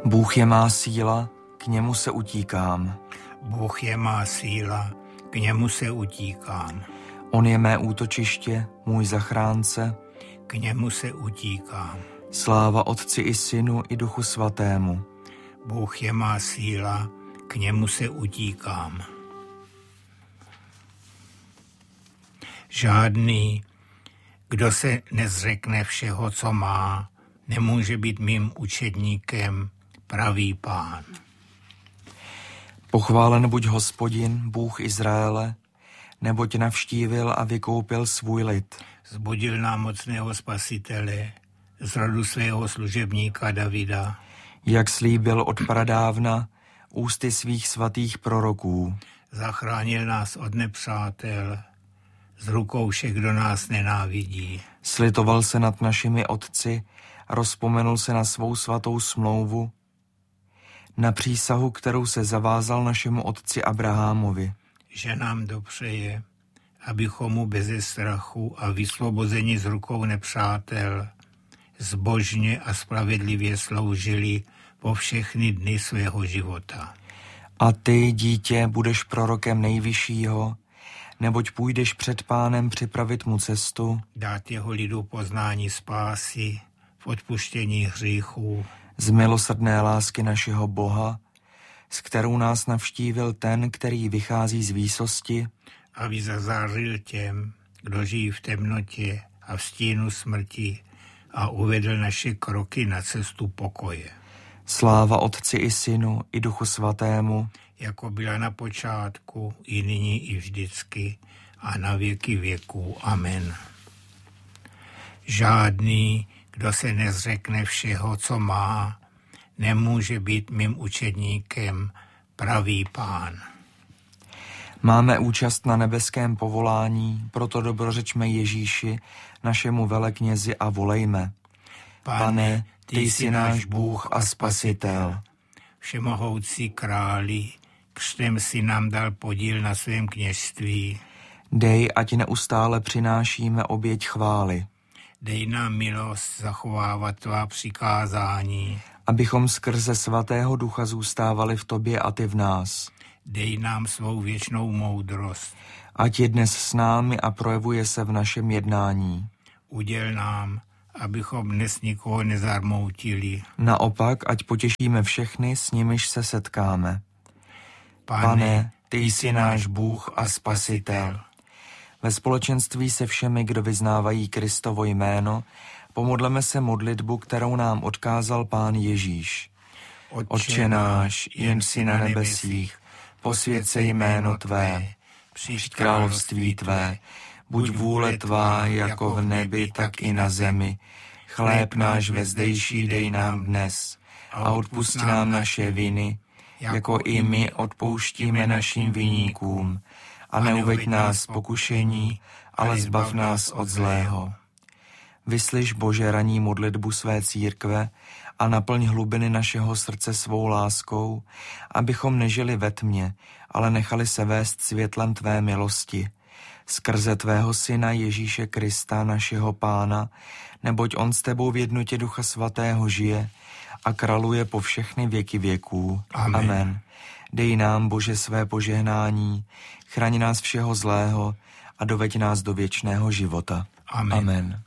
Bůh je má síla, k němu se utíkám. Bůh je má síla, k němu se utíkám. On je mé útočiště, můj zachránce. K němu se utíkám. Sláva Otci i Synu i Duchu Svatému. Bůh je má síla, k němu se utíkám. Žádný, kdo se nezřekne všeho, co má, nemůže být mým učedníkem, pravý Pán. Pochválen buď Hospodin, Bůh Izraele, neboť navštívil a vykoupil svůj lid. Zbudil nám mocného Spasitele z rodu svého služebníka Davida. Jak slíbil od pradávna ústy svých svatých proroků. Zachránil nás od nepřátel, z rukou všech, kdo nás nenávidí. Slitoval se nad našimi otci, rozpomenul se na svou svatou smlouvu, na přísahu, kterou se zavázal našemu otci Abrahamovi. Že nám dopřeje, abychom mu beze strachu a vysvobozeni z rukou nepřátel zbožně a spravedlivě sloužili po všechny dny svého života. A ty, dítě, budeš prorokem Nejvyššího, neboť půjdeš před Pánem připravit mu cestu, dát jeho lidu poznání spásy v odpuštění hříchů, z milosrdné lásky našeho Boha, s kterou nás navštívil ten, který vychází z výsosti, aby zazářil těm, kdo žijí v temnotě a v stínu smrti, a uvedl naše kroky na cestu pokoje. Sláva Otci i Synu i Duchu Svatému, jako byla na počátku, i nyní, i vždycky, a na věky věků. Amen. Žádný, kdo se nezřekne všeho, co má, nemůže být mým učedníkem, pravý Pán. Máme účast na nebeském povolání, proto dobrořečme Ježíši, našemu veleknězi, a volejme. Pane, ty jsi náš Bůh a Spasitel. Všemohoucí králi, křtem si nám dal podíl na svém kněžství. Dej, ať neustále přinášíme oběť chvály. Dej nám milost zachovávat tvá přikázání. Abychom skrze svatého Ducha zůstávali v tobě a ty v nás. Dej nám svou věčnou moudrost. Ať je dnes s námi a projevuje se v našem jednání. Uděl nám, abychom dnes nikoho nezarmoutili. Naopak, ať potěšíme všechny, s nimiž se setkáme. Pane, ty jsi náš Bůh a Spasitel. Ve společenství se všemi, kdo vyznávají Kristovo jméno, pomodleme se modlitbu, kterou nám odkázal Pán Ježíš. Otče náš, jen jsi na nebesích, posvěť se jméno tvé, přijď království tvé, buď vůle tvá jako v nebi, tak i na zemi. Chléb náš vezdejší dej nám dnes a odpusť nám naše viny, jako i my odpouštíme našim viníkům. A neuveď nás pokušení, ale zbav nás od zlého. Vyslyš, Bože, ranní modlitbu své církve a naplň hlubiny našeho srdce svou láskou, abychom nežili ve tmě, ale nechali se vést světlem tvé milosti. Skrze tvého Syna Ježíše Krista, našeho Pána, neboť on s tebou v jednotě Ducha Svatého žije a králuje po všechny věky věků. Amen. Dej nám, Bože, své požehnání, chraň nás všeho zlého a doveď nás do věčného života. Amen. Amen.